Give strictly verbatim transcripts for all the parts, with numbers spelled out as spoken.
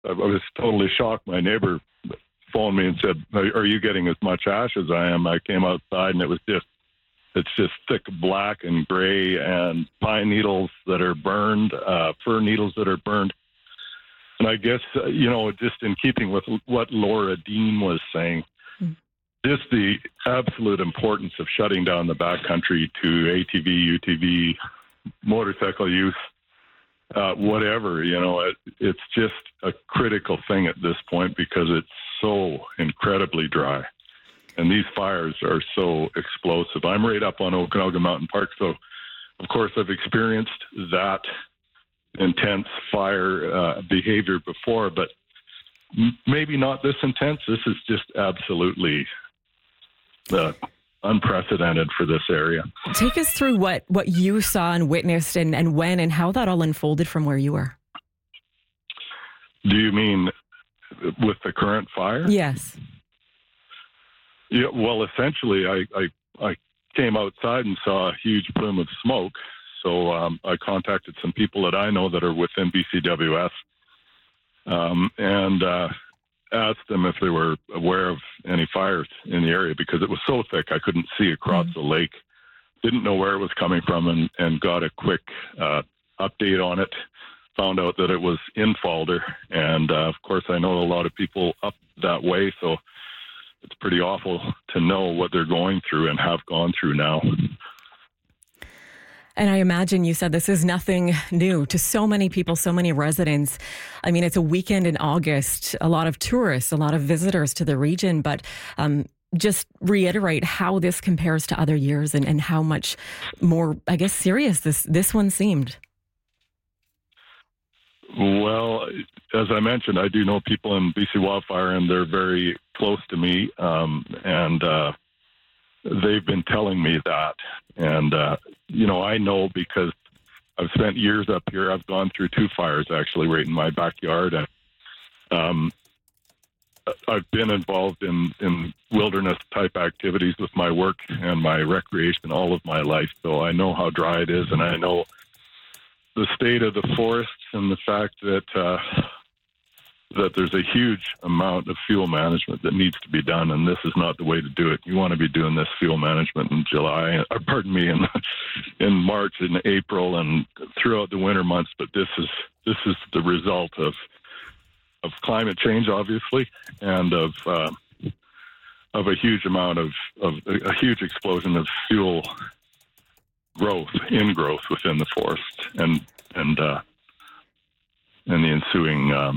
I was totally shocked. My neighbor phoned me and said, "Are you getting as much ash as I am?" I came outside, and it was just, it's just thick black and gray, and pine needles that are burned, uh, fir needles that are burned. And I guess, uh, you know, just in keeping with what Laura Dean was saying, mm. just the absolute importance of shutting down the backcountry to A T V, U T V, motorcycle use, uh, whatever, you know, it, it's just a critical thing at this point because it's so incredibly dry. And these fires are so explosive. I'm right up on Okanagan Mountain Park, so of course I've experienced that intense fire uh, behavior before, but m- maybe not this intense. This is just absolutely uh, unprecedented for this area. Take us through what, what you saw and witnessed and, and when and how that all unfolded from where you were. Do you mean with the current fire? Yes. Yeah, well, essentially, I, I, I came outside and saw a huge plume of smoke. So um, I contacted some people that I know that are within B C W S um, and uh, asked them if they were aware of any fires in the area because it was so thick I couldn't see across mm-hmm. the lake. Didn't know where it was coming from and, and got a quick uh, update on it. Found out that it was in Falder. And, uh, of course, I know a lot of people up that way, so it's pretty awful to know what they're going through and have gone through now. And I imagine you said this is nothing new to so many people, so many residents. I mean, it's a weekend in August, a lot of tourists, a lot of visitors to the region, but um, just reiterate how this compares to other years and, and how much more, I guess, serious this, this one seemed. Well, as I mentioned, I do know people in B C Wildfire, and they're very close to me, um, and uh, they've been telling me that. And, uh, you know, I know because I've spent years up here. I've gone through two fires, actually, right in my backyard. And um, I've been involved in, in wilderness-type activities with my work and my recreation all of my life. So I know how dry it is, and I know the state of the forests and the fact that uh, that there's a huge amount of fuel management that needs to be done, and this is not the way to do it. You want to be doing this fuel management in July, or pardon me, in in March and April and throughout the winter months. But this is this is the result of of climate change, obviously, and of uh, of a huge amount of, of a huge explosion of fuel growth, in growth within the forest, and and uh, and the ensuing um,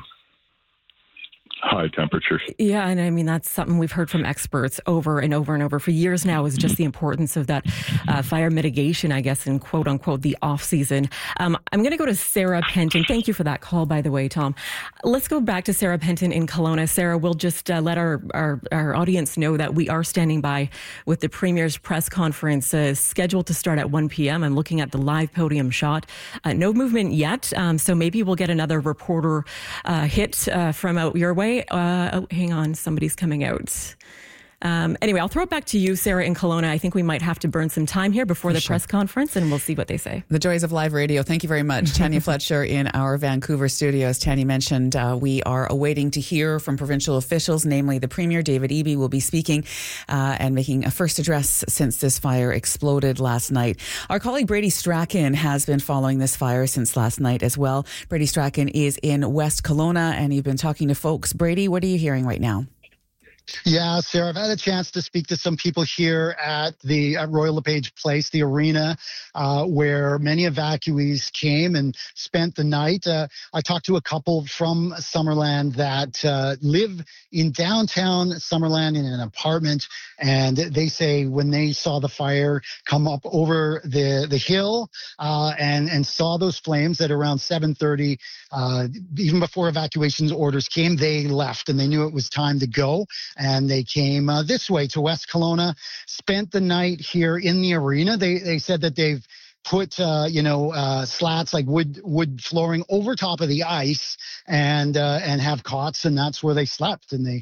high temperatures. Yeah, and I mean, that's something we've heard from experts over and over and over for years now, is just the importance of that uh, fire mitigation, I guess, in quote unquote, the off season. Um, I'm going to go to Sarah Penton. Thank you for that call, by the way, Tom. Let's go back to Sarah Penton in Kelowna. Sarah, we'll just uh, let our, our, our audience know that we are standing by with the Premier's press conference uh, scheduled to start at one p.m. I'm looking at the live podium shot. Uh, no movement yet, um, so maybe we'll get another reporter uh, hit uh, from out your way. Uh, oh, hang on, somebody's coming out. Um, anyway, I'll throw it back to you, Sarah, in Kelowna. I think we might have to burn some time here before the sure. press conference, and we'll see what they say. The joys of live radio. Thank you very much. Tanya Fletcher in our Vancouver studios. Tanya mentioned uh, we are awaiting to hear from provincial officials, namely the Premier, David Eby, will be speaking uh, and making a first address since this fire exploded last night. Our colleague Brady Strachan has been following this fire since last night as well. Brady Strachan is in West Kelowna, and you've been talking to folks. Brady, what are you hearing right now? Yeah, Sarah, I've had a chance to speak to some people here at the at Royal LePage Place, the arena, uh, where many evacuees came and spent the night. Uh, I talked to a couple from Summerland that uh, live in downtown Summerland in an apartment, and they say when they saw the fire come up over the, the hill uh, and, and saw those flames at around seven thirty, uh, even before evacuation orders came, they left and they knew it was time to go. And they came uh, this way to West Kelowna, spent the night here in the arena. They they said that they've put, uh, you know, uh, slats like wood wood flooring over top of the ice and uh, and have cots, and that's where they slept. And they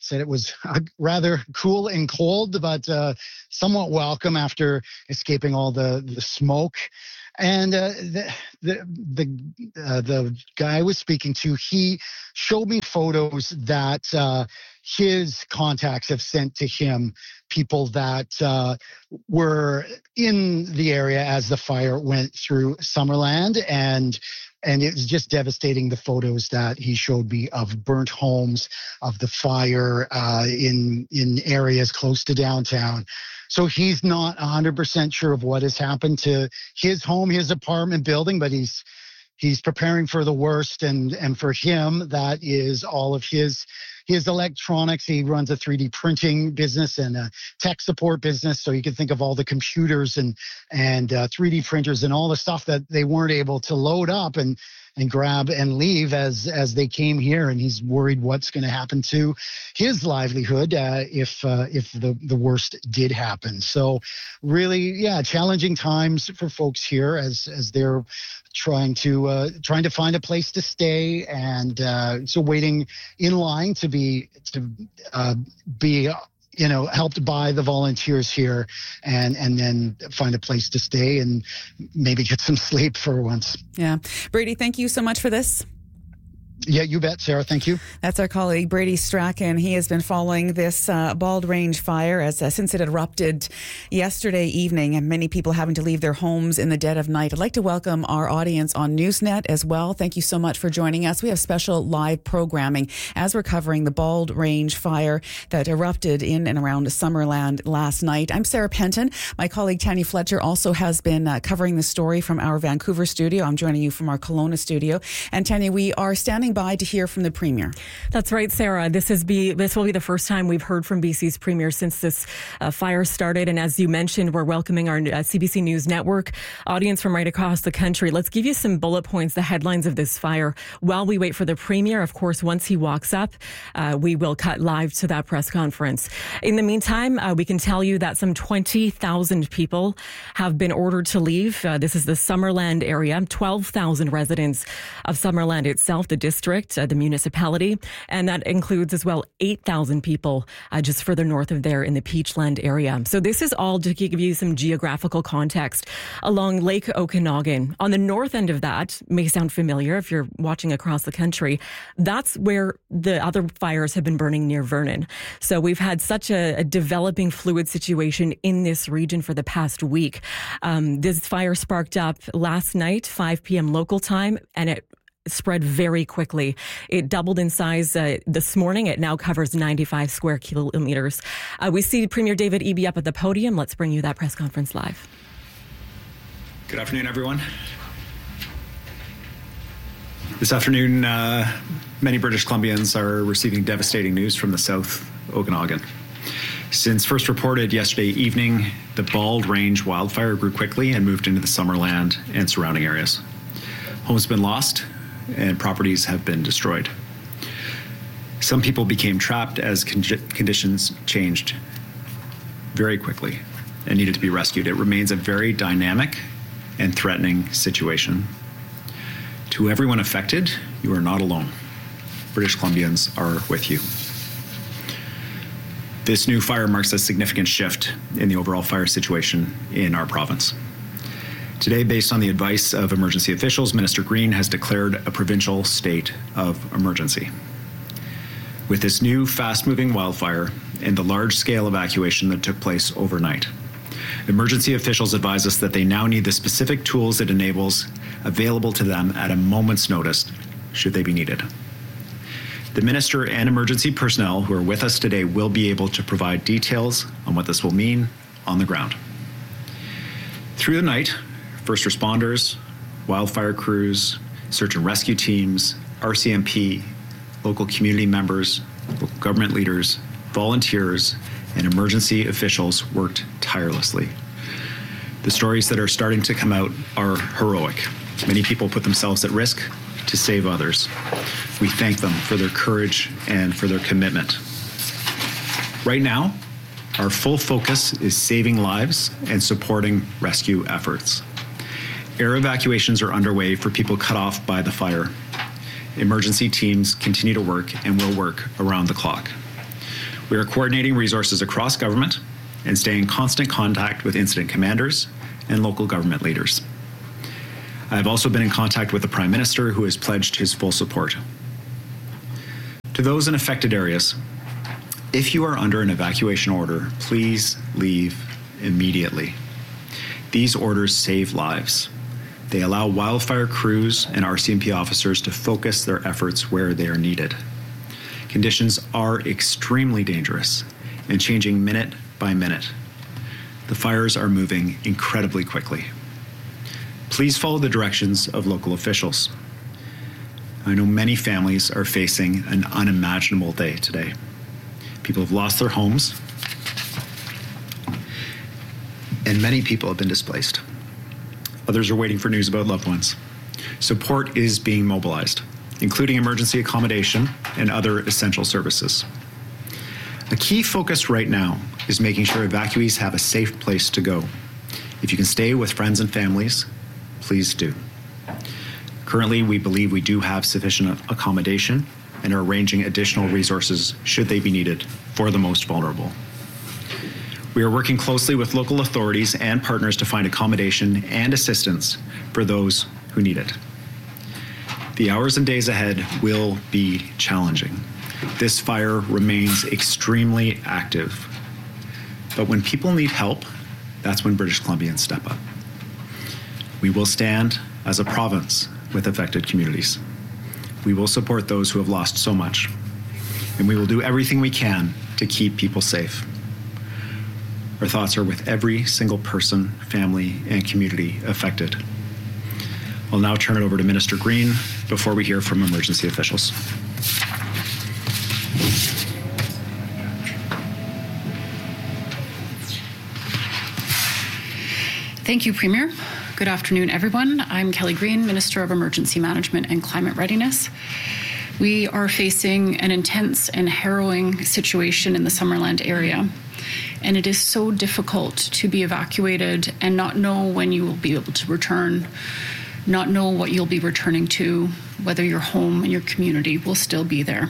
said it was uh, rather cool and cold, but uh, somewhat welcome after escaping all the, the smoke. And uh, the the the, uh, the guy I was speaking to, he showed me photos that uh, his contacts have sent to him, people that uh, were in the area as the fire went through Summerland, and and it was just devastating, the photos that he showed me of burnt homes, of the fire uh, in in areas close to downtown. So he's not one hundred percent sure of what has happened to his home, his apartment building, but he's he's preparing for the worst. And and for him, that is all of his his electronics. He runs a three D printing business and a tech support business. So you can think of all the computers and and uh, three D printers and all the stuff that they weren't able to load up and and grab and leave as as they came here. And he's worried what's going to happen to his livelihood uh, if uh, if the the worst did happen. So really, yeah, challenging times for folks here as as they're trying to uh, trying to find a place to stay, and uh, so waiting in line to be to uh, be you know helped by the volunteers here, and and then find a place to stay and maybe get some sleep for once. Yeah, Brady, thank you so much for this. Yeah, you bet, Sarah. Thank you. That's our colleague Brady Strachan. He has been following this uh, Bald Range fire as uh, since it erupted yesterday evening, and many people having to leave their homes in the dead of night. I'd like to welcome our audience on Newsnet as well. Thank you so much for joining us. We have special live programming as we're covering the Bald Range fire that erupted in and around Summerland last night. I'm Sarah Penton. My colleague Tanya Fletcher also has been uh, covering the story from our Vancouver studio. I'm joining you from our Kelowna studio. And Tanya, we are standing by to hear from the Premier. That's right, Sarah. This is be this will be the first time we've heard from B C's Premier since this uh, fire started. And as you mentioned, we're welcoming our uh, C B C News Network audience from right across the country. Let's give you some bullet points, the headlines of this fire, while we wait for the Premier. Of course, once he walks up, uh, we will cut live to that press conference. In the meantime, uh, we can tell you that some twenty thousand people have been ordered to leave. Uh, this is the Summerland area, twelve thousand residents of Summerland itself, the district. District, uh, the municipality, and that includes as well eight thousand people uh, just further north of there in the Peachland area. So this is all to give you some geographical context along Lake Okanagan. On the north end of that, may sound familiar if you're watching across the country, that's where the other fires have been burning near Vernon. So we've had such a, a developing fluid situation in this region for the past week. Um, this fire sparked up last night, five p.m. local time, and it spread very quickly. It doubled in size uh, this morning. It now covers ninety-five square kilometers. Uh, we see Premier David Eby up at the podium. Let's bring you that press conference live. Good afternoon, everyone. This afternoon, uh, many British Columbians are receiving devastating news from the South Okanagan. Since first reported yesterday evening, the Bald Range wildfire grew quickly and moved into the Summerland and surrounding areas. Homes have been lost, and properties have been destroyed. Some people became trapped as con- conditions changed very quickly and needed to be rescued. It remains a very dynamic and threatening situation. To everyone affected, you are not alone. British Columbians are with you. This new fire marks a significant shift in the overall fire situation in our province. Today, based on the advice of emergency officials, Minister Green has declared a provincial state of emergency. With this new fast-moving wildfire and the large-scale evacuation that took place overnight, emergency officials advise us that they now need the specific tools it enables available to them at a moment's notice, should they be needed. The Minister and emergency personnel who are with us today will be able to provide details on what this will mean on the ground. Through the night, first responders, wildfire crews, search and rescue teams, R C M P, local community members, local government leaders, volunteers, and emergency officials worked tirelessly. The stories that are starting to come out are heroic. Many people put themselves at risk to save others. We thank them for their courage and for their commitment. Right now, our full focus is saving lives and supporting rescue efforts. Air evacuations are underway for people cut off by the fire. Emergency teams continue to work and will work around the clock. We are coordinating resources across government and staying in constant contact with incident commanders and local government leaders. I have also been in contact with the Prime Minister, who has pledged his full support. To those in affected areas, if you are under an evacuation order, please leave immediately. These orders save lives. They allow wildfire crews and R C M P officers to focus their efforts where they are needed. Conditions are extremely dangerous and changing minute by minute. The fires are moving incredibly quickly. Please follow the directions of local officials. I know many families are facing an unimaginable day today. People have lost their homes, and many people have been displaced. Others are waiting for news about loved ones. Support is being mobilized, including emergency accommodation and other essential services. A key focus right now is making sure evacuees have a safe place to go. If you can stay with friends and families, please do. Currently, we believe we do have sufficient accommodation and are arranging additional resources should they be needed for the most vulnerable. We are working closely with local authorities and partners to find accommodation and assistance for those who need it. The hours and days ahead will be challenging. This fire remains extremely active. But when people need help, that's when British Columbians step up. We will stand as a province with affected communities. We will support those who have lost so much, and we will do everything we can to keep people safe. Our thoughts are with every single person, family, and community affected. I'll now turn it over to Minister Green before we hear from emergency officials. Thank you, Premier. Good afternoon, everyone. I'm Kelly Green, Minister of Emergency Management and Climate Readiness. We are facing an intense and harrowing situation in the Summerland area, and it is so difficult to be evacuated and not know when you will be able to return, not know what you'll be returning to, whether your home and your community will still be there.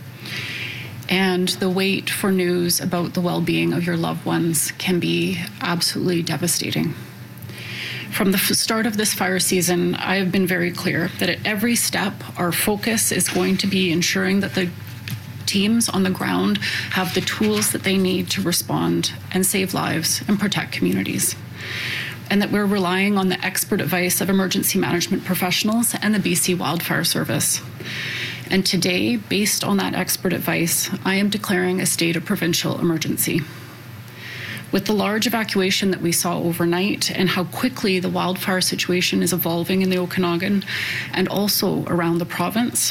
And the wait for news about the well-being of your loved ones can be absolutely devastating. From the start of this fire season, I have been very clear that at every step, our focus is going to be ensuring that the teams on the ground have the tools that they need to respond and save lives and protect communities. And that we're relying on the expert advice of emergency management professionals and the B C Wildfire Service. And today, based on that expert advice, I am declaring a state of provincial emergency. With the large evacuation that we saw overnight and how quickly the wildfire situation is evolving in the Okanagan and also around the province,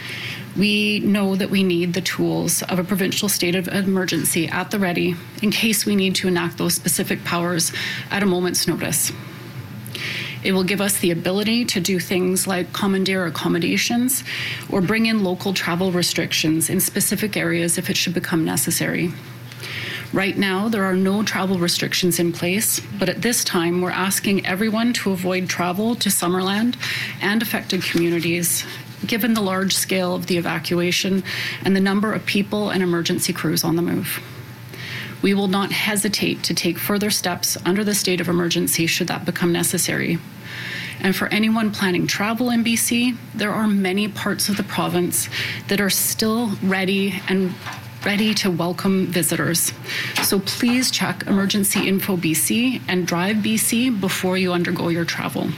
we know that we need the tools of a provincial state of emergency at the ready in case we need to enact those specific powers at a moment's notice. It will give us the ability to do things like commandeer accommodations or bring in local travel restrictions in specific areas if it should become necessary. Right now, there are no travel restrictions in place, but at this time, we're asking everyone to avoid travel to Summerland and affected communities, given the large scale of the evacuation and the number of people and emergency crews on the move. We will not hesitate to take further steps under the state of emergency should that become necessary. And for anyone planning travel in B C, there are many parts of the province that are still ready and ready to welcome visitors. So please check Emergency Info B C and Drive B C before you undergo your travel.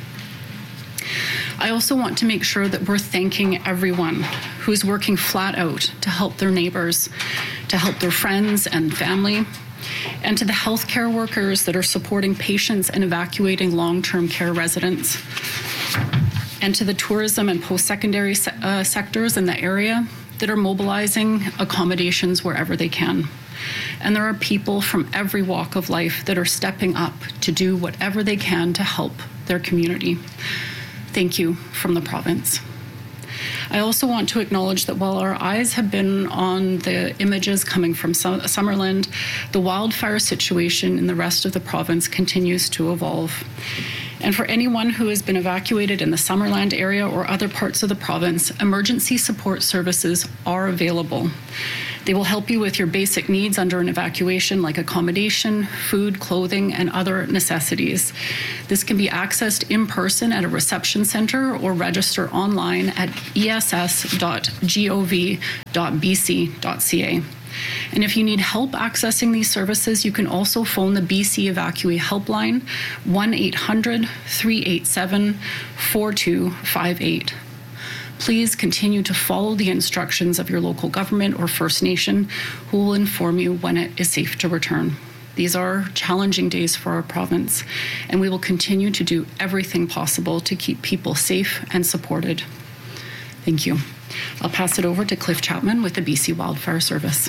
I also want to make sure that we're thanking everyone who's working flat out to help their neighbors, to help their friends and family, and to the healthcare workers that are supporting patients and evacuating long-term care residents, and to the tourism and post-secondary se- uh, sectors in the area that are mobilizing accommodations wherever they can. And there are people from every walk of life that are stepping up to do whatever they can to help their community. Thank you from the province. I also want to acknowledge that while our eyes have been on the images coming from Summerland, the wildfire situation in the rest of the province continues to evolve. And for anyone who has been evacuated in the Summerland area or other parts of the province, emergency support services are available. They will help you with your basic needs under an evacuation like accommodation, food, clothing, and other necessities. This can be accessed in person at a reception center or register online at e s s dot gov dot b c dot c a. And if you need help accessing these services, you can also phone the B C Evacuee Helpline, one eight hundred, three eight seven, four two five eight. Please continue to follow the instructions of your local government or First Nation, who will inform you when it is safe to return. These are challenging days for our province, and we will continue to do everything possible to keep people safe and supported. Thank you. I'll pass it over to Cliff Chapman with the B C Wildfire Service.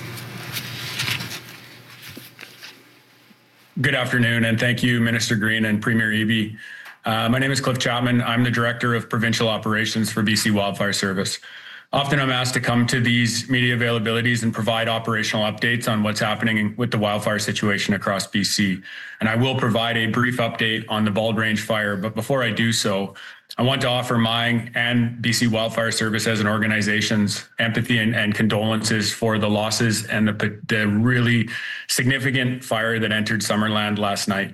Good afternoon, and thank you, Minister Green and Premier Eby. Uh, my name is Cliff Chapman. I'm the Director of Provincial Operations for B C Wildfire Service. Often I'm asked to come to these media availabilities and provide operational updates on what's happening with the wildfire situation across B C. And I will provide a brief update on the Bald Range fire. But before I do so, I want to offer my and B C Wildfire Service as an organization's empathy and, and condolences for the losses and the, the really significant fire that entered Summerland last night.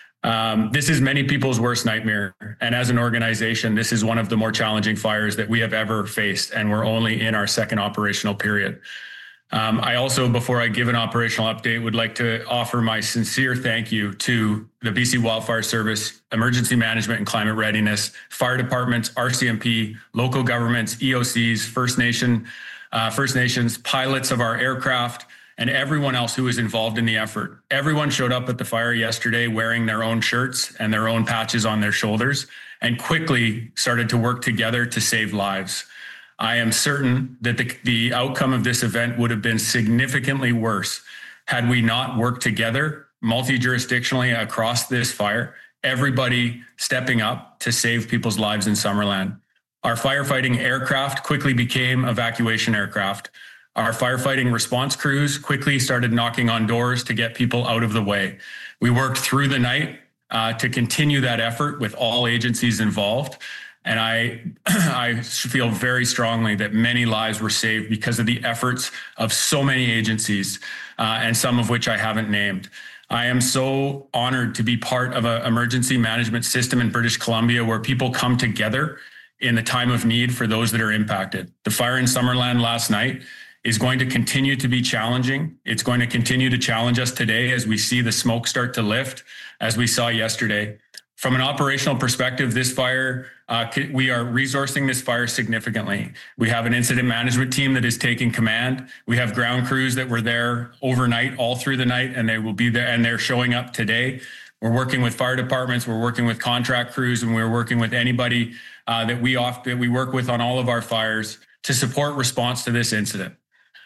Um, this is many people's worst nightmare. And as an organization, this is one of the more challenging fires that we have ever faced. And we're only in our second operational period. Um, I also, before I give an operational update, would like to offer my sincere thank you to the B C Wildfire Service, Emergency Management and Climate Readiness, fire departments, R C M P, local governments, E O Cs, First Nation, uh, First Nations, pilots of our aircraft, and everyone else who was involved in the effort. Everyone showed up at the fire yesterday wearing their own shirts and their own patches on their shoulders and quickly started to work together to save lives. I am certain that the, the outcome of this event would have been significantly worse had we not worked together multi-jurisdictionally across this fire, everybody stepping up to save people's lives in Summerland. Our firefighting aircraft quickly became evacuation aircraft. Our firefighting response crews quickly started knocking on doors to get people out of the way. We worked through the night uh, to continue that effort with all agencies involved. And I, I feel very strongly that many lives were saved because of the efforts of so many agencies, uh, and some of which I haven't named. I am so honored to be part of an emergency management system in British Columbia where people come together in the time of need for those that are impacted. The fire in Summerland last night is going to continue to be challenging. It's going to continue to challenge us today as we see the smoke start to lift, as we saw yesterday. From an operational perspective, this fire, uh, we are resourcing this fire significantly. We have an incident management team that is taking command. We have ground crews that were there overnight, all through the night, and they will be there, and they're showing up today. We're working with fire departments, we're working with contract crews, and we're working with anybody uh, that we off, that we work with on all of our fires to support response to this incident.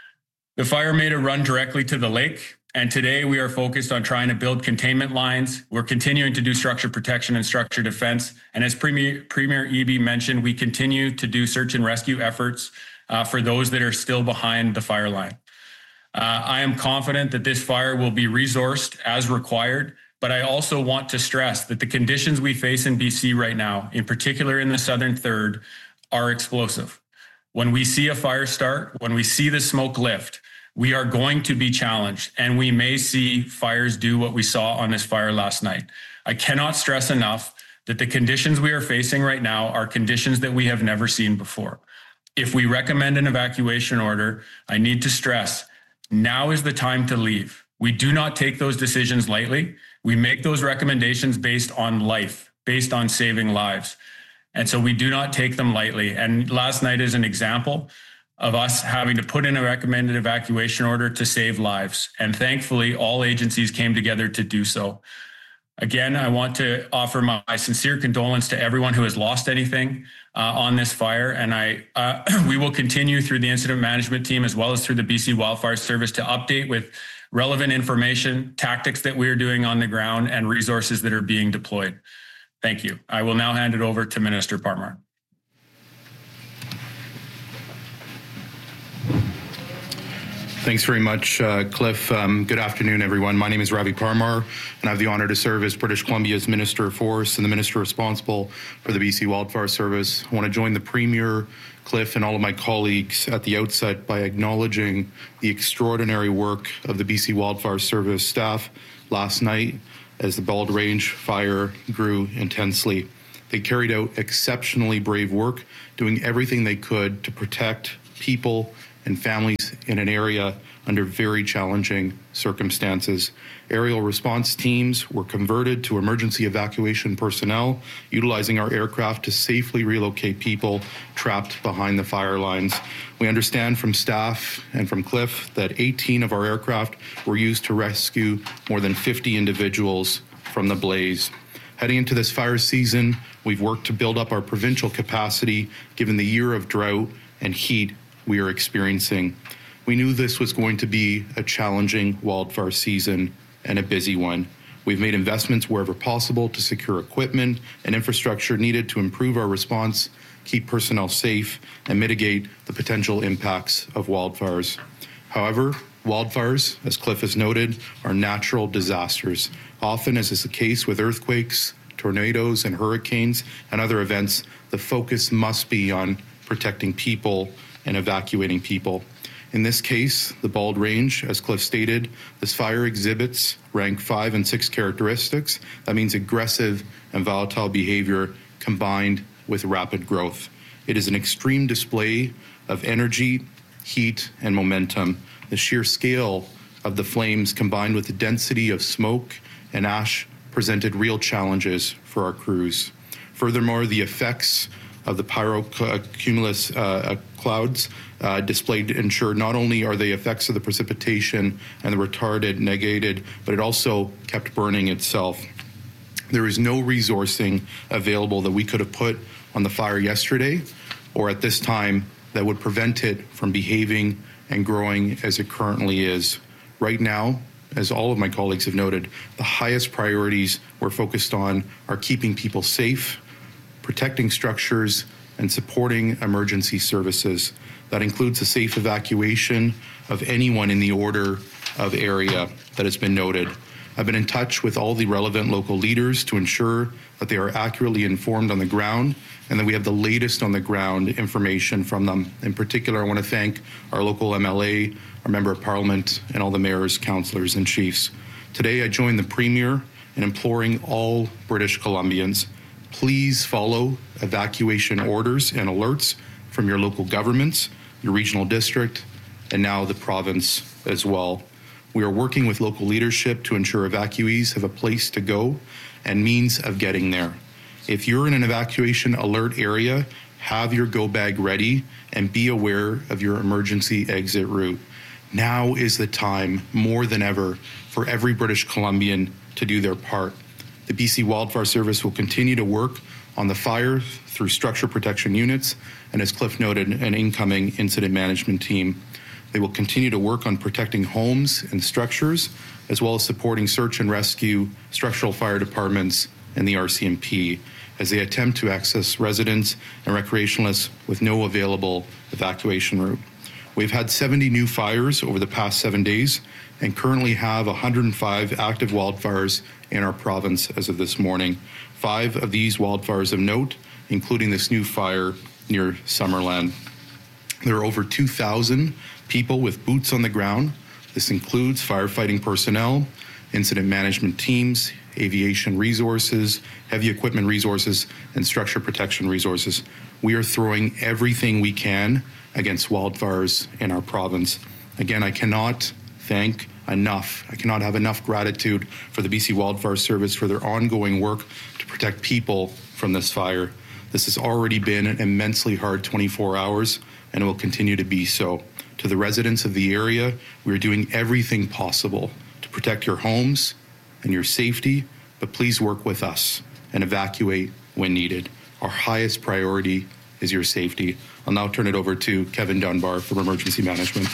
The fire made a run directly to the lake, and today we are focused on trying to build containment lines. We're continuing to do structure protection and structure defense. And as Premier, Premier Eby mentioned, we continue to do search and rescue efforts uh, for those that are still behind the fire line. Uh, I am confident that this fire will be resourced as required, but I also want to stress that the conditions we face in B C right now, in particular in the Southern Third, are explosive. When we see a fire start, when we see the smoke lift, we are going to be challenged, and we may see fires do what we saw on this fire last night. I cannot stress enough that the conditions we are facing right now are conditions that we have never seen before. If we recommend an evacuation order, I need to stress, now is the time to leave. We do not take those decisions lightly. We make those recommendations based on life, based on saving lives. And so we do not take them lightly. And last night is an example of us having to put in a recommended evacuation order to save lives. And thankfully, all agencies came together to do so. Again, I want to offer my, my sincere condolence to everyone who has lost anything uh, on this fire. And I, uh, we will continue through the incident management team as well as through the B C Wildfire Service to update with relevant information, tactics that we are doing on the ground, and resources that are being deployed. Thank you. I will now hand it over to Minister Parmar. Thanks very much, uh, Cliff. Um, good afternoon, everyone. My name is Ravi Parmar, and I have the honor to serve as British Columbia's Minister of Forests and the Minister responsible for the B C Wildfire Service. I want to join the Premier, Cliff, and all of my colleagues at the outset by acknowledging the extraordinary work of the B C Wildfire Service staff last night as the Bald Range fire grew intensely. They carried out exceptionally brave work, doing everything they could to protect people and families in an area under very challenging circumstances. Aerial response teams were converted to emergency evacuation personnel, utilizing our aircraft to safely relocate people trapped behind the fire lines. We understand from staff and from Cliff that eighteen of our aircraft were used to rescue more than fifty individuals from the blaze. Heading into this fire season, we've worked to build up our provincial capacity given the year of drought and heat we are experiencing. We knew this was going to be a challenging wildfire season and a busy one. We've made investments wherever possible to secure equipment and infrastructure needed to improve our response, keep personnel safe, and mitigate the potential impacts of wildfires. However, wildfires, as Cliff has noted, are natural disasters. Often, as is the case with earthquakes, tornadoes, and hurricanes and other events, the focus must be on protecting people and evacuating people. In this case, the Bald Range, as Cliff stated, this fire exhibits rank five and six characteristics. That means aggressive and volatile behavior combined with rapid growth. It is an extreme display of energy, heat, and momentum. The sheer scale of the flames combined with the density of smoke and ash presented real challenges for our crews. Furthermore, the effects of the pyrocumulus uh, clouds uh, displayed ensure not only are they effects of the precipitation and the retarded negated, but it also kept burning itself. There is no resourcing available that we could have put on the fire yesterday or at this time that would prevent it from behaving and growing as it currently is. Right now, as all of my colleagues have noted, the highest priorities we're focused on are keeping people safe, protecting structures, and supporting emergency services. That includes the safe evacuation of anyone in the order of area that has been noted. I've been in touch with all the relevant local leaders to ensure that they are accurately informed on the ground and that we have the latest on the ground information from them. In particular, I want to thank our local M L A, our Member of Parliament, and all the mayors, councillors, and chiefs. Today, I join the Premier in imploring all British Columbians, please follow evacuation orders and alerts from your local governments, your regional district, and now the province as well. We are working with local leadership to ensure evacuees have a place to go and means of getting there. If you're in an evacuation alert area, have your go bag ready and be aware of your emergency exit route. Now is the time, more than ever, for every British Columbian to do their part. The B C Wildfire Service will continue to work on the fire through structure protection units and, as Cliff noted, an incoming incident management team. They will continue to work on protecting homes and structures, as well as supporting search and rescue, structural fire departments, and the R C M P as they attempt to access residents and recreationalists with no available evacuation route. We've had seventy new fires over the past seven days and currently have one hundred five active wildfires in our province as of this morning. Five of these wildfires of note, including this new fire near Summerland. There are over two thousand people with boots on the ground. This includes firefighting personnel, incident management teams, aviation resources, heavy equipment resources, and structure protection resources. We are throwing everything we can against wildfires in our province. Again, I cannot thank enough, I cannot have enough gratitude for the B C Wildfire Service for their ongoing work to protect people from this fire. This has already been an immensely hard twenty-four hours, and it will continue to be so. To the residents of the area, we are doing everything possible to protect your homes and your safety, but please work with us and evacuate when needed. Our highest priority is your safety. I'll now turn it over to Kevin Dunbar from Emergency Management.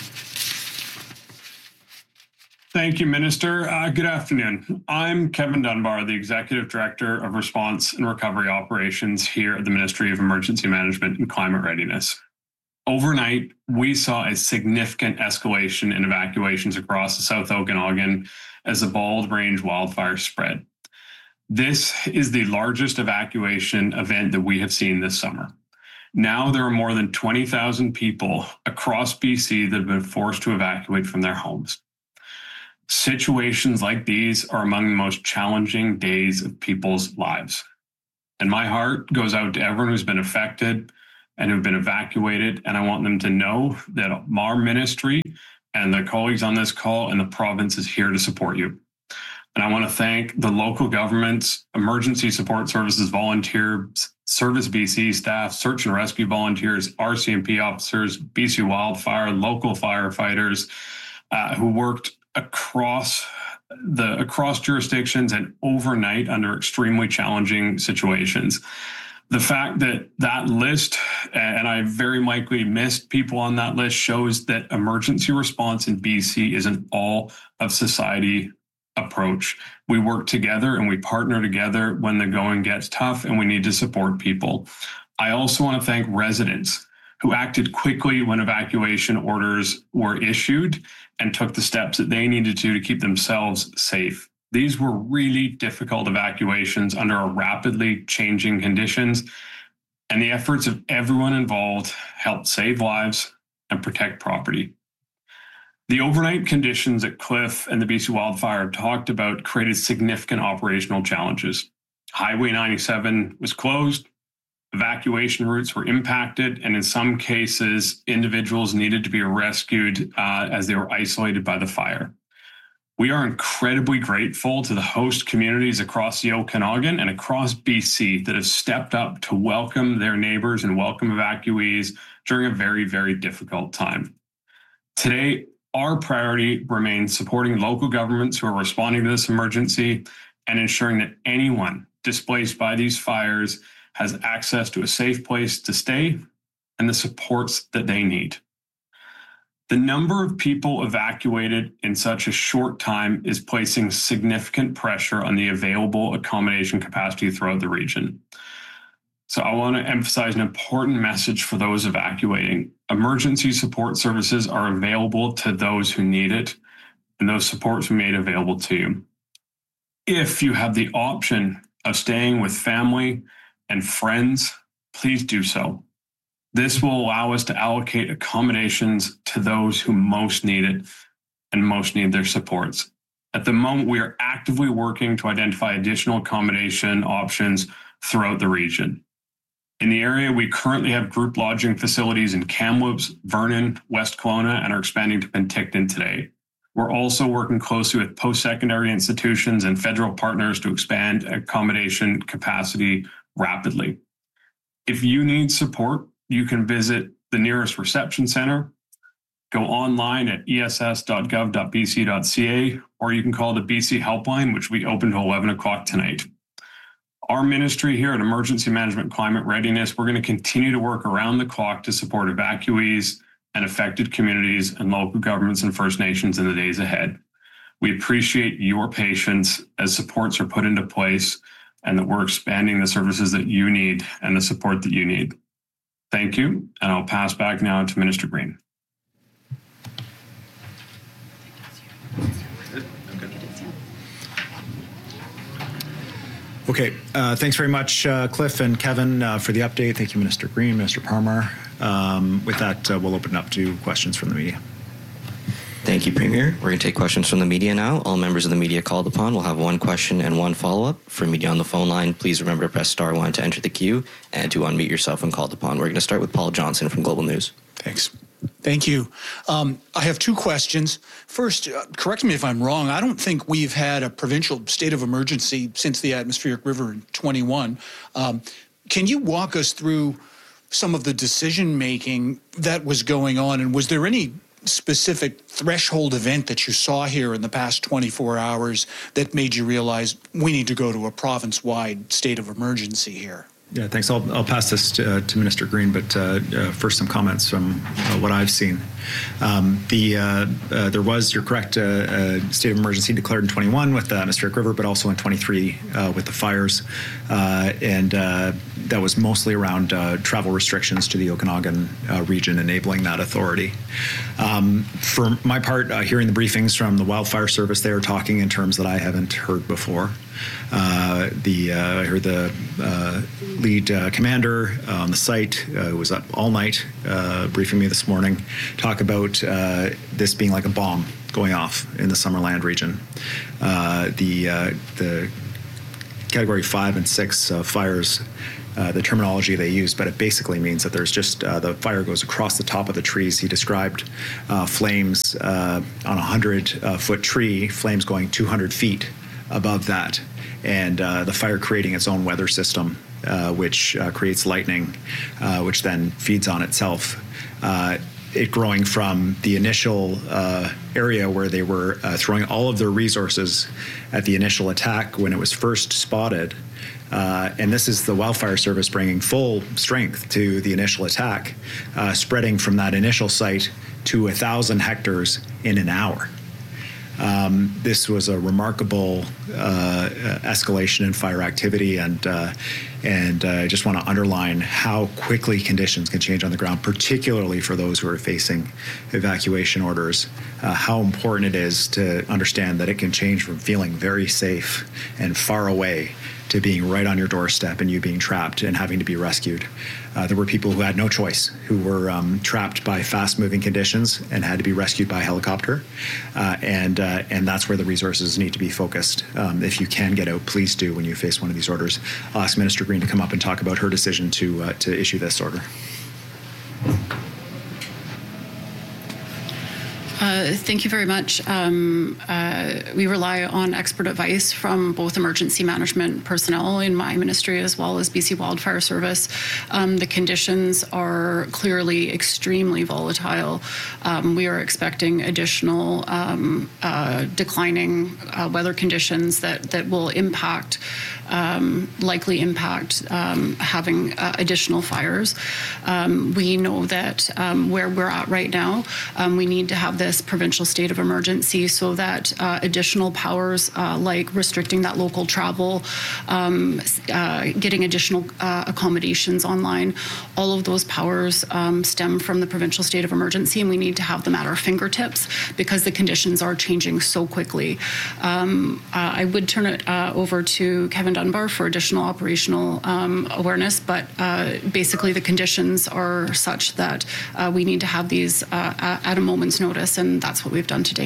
Thank you, Minister. Uh, good afternoon. I'm Kevin Dunbar, the Executive Director of Response and Recovery Operations here at the Ministry of Emergency Management and Climate Readiness. Overnight, we saw a significant escalation in evacuations across the South Okanagan as the Bald Range wildfire spread. This is the largest evacuation event that we have seen this summer. Now there are more than twenty thousand people across B C that have been forced to evacuate from their homes. Situations like these are among the most challenging days of people's lives. And my heart goes out to everyone who's been affected and who've been evacuated. And I want them to know that our ministry and the colleagues on this call and the province is here to support you. And I want to thank the local governments, emergency support services volunteers, Service B C staff, search and rescue volunteers, R C M P officers, B C Wildfire, local firefighters uh, who worked across the across jurisdictions and overnight under extremely challenging situations. The fact that that list, and I very likely missed people on that list, shows that emergency response in B C is an all of society approach. We work together and we partner together when the going gets tough and we need to support people. I also want to thank residents who acted quickly when evacuation orders were issued and took the steps that they needed to to keep themselves safe. These were really difficult evacuations under a rapidly changing conditions, and the efforts of everyone involved helped save lives and protect property. The overnight conditions that Cliff and the B C Wildfire talked about created significant operational challenges. Highway ninety-seven was closed, evacuation routes were impacted, and in some cases, individuals needed to be rescued uh, as they were isolated by the fire. We are incredibly grateful to the host communities across the Okanagan and across B C that have stepped up to welcome their neighbors and welcome evacuees during a very, very difficult time. Today, our priority remains supporting local governments who are responding to this emergency and ensuring that anyone displaced by these fires has access to a safe place to stay and the supports that they need. The number of people evacuated in such a short time is placing significant pressure on the available accommodation capacity throughout the region. So I want to emphasize an important message for those evacuating. Emergency support services are available to those who need it, and those supports will be made available to you. If you have the option of staying with family and friends, please do so. This will allow us to allocate accommodations to those who most need it and most need their supports. At the moment, we are actively working to identify additional accommodation options throughout the region. In the area, we currently have group lodging facilities in Kamloops, Vernon, West Kelowna, and are expanding to Penticton today. We're also working closely with post-secondary institutions and federal partners to expand accommodation capacity rapidly. If you need support, you can visit the nearest reception center, go online at e s s dot gov dot b c dot c a, or you can call the B C Helpline, which we open till eleven o'clock tonight. Our ministry here at Emergency Management Climate Readiness, we're going to continue to work around the clock to support evacuees and affected communities and local governments and First Nations in the days ahead. We appreciate your patience as supports are put into place and that we're expanding the services that you need and the support that you need. Thank you, and I'll pass back now to Minister Green. Okay, uh, thanks very much, uh, Cliff and Kevin, uh, for the update. Thank you, Minister Green, Minister Parmar. Um, with that, uh, we'll open up to questions from the media. Thank you, Premier. We're going to take questions from the media now. All members of the media called upon will have one question and one follow-up. For media on the phone line, please remember to press star one to enter the queue and to unmute yourself when called upon. We're going to start with Paul Johnson from Global News. Thanks. Thank you. Um, I have two questions. First, uh, correct me if I'm wrong, I don't think we've had a provincial state of emergency since the atmospheric river in twenty-one. Um, can you walk us through some of the decision-making that was going on, and was there any specific threshold event that you saw here in the past twenty-four hours that made you realize we need to go to a province-wide state of emergency here? Yeah, thanks. I'll, I'll pass this to, uh, to Minister Green, but uh, uh, first some comments from uh, what I've seen. Um, the uh, uh, there was, you're correct, uh, uh, state of emergency declared in twenty-one with the atmospheric river, but also in twenty-three uh, with the fires. uh, and uh, that was mostly around uh, travel restrictions to the Okanagan uh, region, enabling that authority. Um, for my part, uh, hearing the briefings from the Wildfire Service, they are talking in terms that I haven't heard before. Uh, the uh, I heard the uh, lead uh, commander uh, on the site, uh, who was up all night uh, briefing me this morning, talk about uh, this being like a bomb going off in the Summerland region. Uh, the uh, the category five and six uh, fires, uh, the terminology they use, but it basically means that there's just uh, the fire goes across the top of the trees. He described uh, flames uh, on a hundred uh, foot tree, flames going two hundred feet above that, and uh, the fire creating its own weather system, uh, which uh, creates lightning, uh, which then feeds on itself. Uh, it growing from the initial uh, area where they were uh, throwing all of their resources at the initial attack when it was first spotted. Uh, and this is the Wildfire Service bringing full strength to the initial attack, uh, spreading from that initial site to a thousand hectares in an hour. Um, this was a remarkable uh, escalation in fire activity, and uh, and uh, I just want to underline how quickly conditions can change on the ground, particularly for those who are facing evacuation orders. Uh, how important it is to understand that it can change from feeling very safe and far away to being right on your doorstep and you being trapped and having to be rescued. Uh, there were people who had no choice, who were um, trapped by fast-moving conditions and had to be rescued by helicopter. Uh, and uh, and that's where the resources need to be focused. Um, if you can get out, please do when you face one of these orders. I'll ask Minister Green to come up and talk about her decision to uh, to issue this order. Uh, thank you very much. Um, uh, we rely on expert advice from both emergency management personnel in my ministry as well as B C Wildfire Service. Um, the conditions are clearly extremely volatile. Um, we are expecting additional um, uh, declining uh, weather conditions that, that will impact, um, likely impact um, having uh, additional fires. Um, we know that um, where we're at right now, um, we need to have this provincial state of emergency so that uh, additional powers uh, like restricting that local travel, um, uh, getting additional uh, accommodations online, all of those powers um, stem from the provincial state of emergency, and we need to have them at our fingertips because the conditions are changing so quickly. Um, uh, I would turn it uh, over to Kevin Dunbar for additional operational um, awareness, but uh, basically the conditions are such that uh, we need to have these uh, at a moment's notice, and that's what we've done today.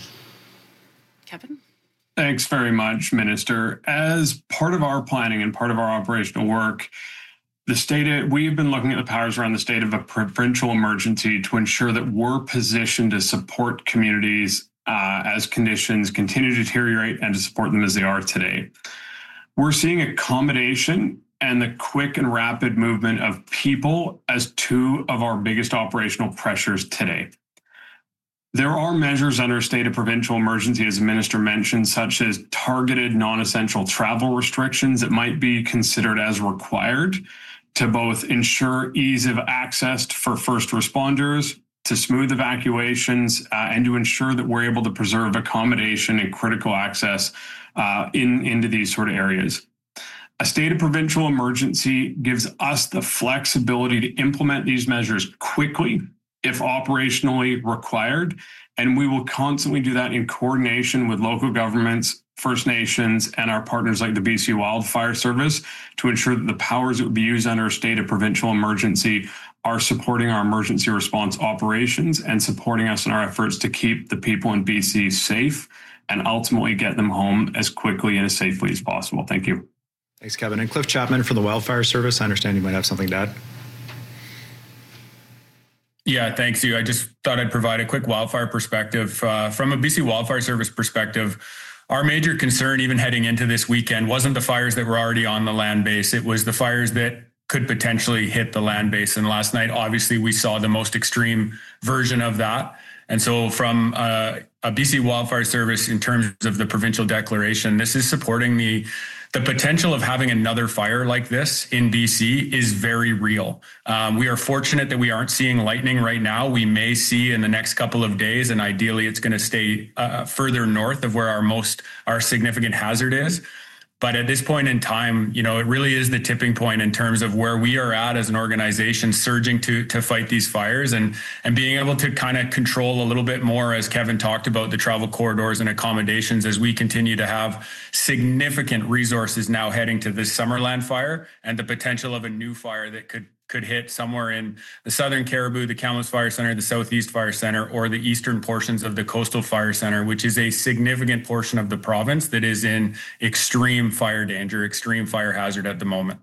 Kevin? Thanks very much, Minister. As part of our planning and part of our operational work, the state, we have been looking at the powers around the state of a provincial emergency to ensure that we're positioned to support communities uh, as conditions continue to deteriorate and to support them as they are today. We're seeing accommodation and the quick and rapid movement of people as two of our biggest operational pressures today. There are measures under state of provincial emergency, as the minister mentioned, such as targeted non-essential travel restrictions that might be considered as required to both ensure ease of access for first responders, to smooth evacuations, uh, and to ensure that we're able to preserve accommodation and critical access uh, in, into these sort of areas. A state of provincial emergency gives us the flexibility to implement these measures quickly if operationally required, and we will constantly do that in coordination with local governments, First Nations, and our partners like the B C Wildfire Service to ensure that the powers that would be used under a state of provincial emergency are supporting our emergency response operations and supporting us in our efforts to keep the people in B C safe and ultimately get them home as quickly and as safely as possible. Thank you. Thanks, Kevin. And Cliff Chapman from the Wildfire Service, I understand you might have something to add. Yeah, thanks you. I just thought I'd provide a quick wildfire perspective. Uh, from a B C Wildfire Service perspective, our major concern even heading into this weekend wasn't the fires that were already on the land base. It was the fires that could potentially hit the land base. And last night, obviously, we saw the most extreme version of that. And so from uh, a B C Wildfire Service, in terms of the provincial declaration, this is supporting the The potential of having another fire like this in B C is very real. Um, we are fortunate that we aren't seeing lightning right now. We may see in the next couple of days, and ideally it's going to stay uh, further north of where our most, our significant hazard is. But at this point in time, you know, it really is the tipping point in terms of where we are at as an organization, surging to to fight these fires and and being able to kind of control a little bit more, as Kevin talked about, the travel corridors and accommodations as we continue to have significant resources now heading to this Summerland fire and the potential of a new fire that could could hit somewhere in the Southern Caribou, the Kamloops Fire Center, the Southeast Fire Center, or the eastern portions of the Coastal Fire Center, which is a significant portion of the province that is in extreme fire danger, extreme fire hazard at the moment.